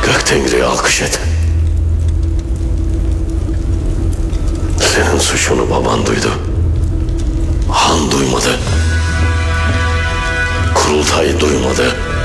Gök Tengri'ye alkış et. Senin suçunu baban duydu. Han duymadı. Kurultay duymadı.